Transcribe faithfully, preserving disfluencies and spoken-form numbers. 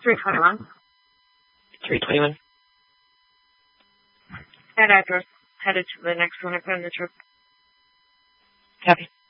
three twenty-one. three twenty-one. That address. Headed to the next one I put in the trip. Copy.